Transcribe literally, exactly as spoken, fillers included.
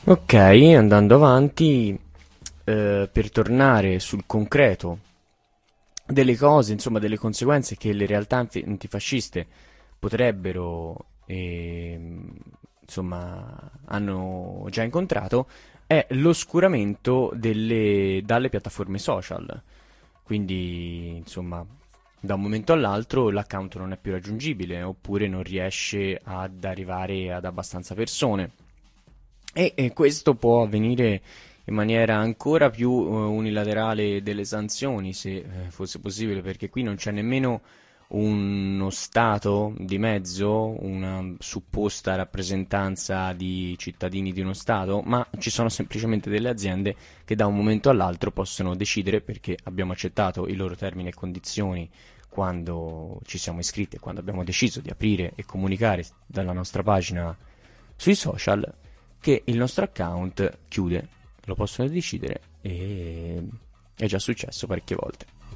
Ok, andando avanti, eh, per tornare sul concreto delle cose, insomma, delle conseguenze che le realtà anti- antifasciste potrebbero, ehm, insomma, hanno già incontrato, è l'oscuramento delle, dalle piattaforme social. Quindi, insomma, da un momento all'altro l'account non è più raggiungibile, oppure non riesce ad arrivare ad abbastanza persone. E, e questo può avvenire in maniera ancora più eh, unilaterale delle sanzioni, se eh, fosse possibile, perché qui non c'è nemmeno uno Stato di mezzo, una supposta rappresentanza di cittadini di uno Stato, ma ci sono semplicemente delle aziende che da un momento all'altro possono decidere, perché abbiamo accettato i loro termini e condizioni quando ci siamo iscritti e quando abbiamo deciso di aprire e comunicare dalla nostra pagina sui social, che il nostro account chiude. Lo possono decidere e è già successo parecchie volte.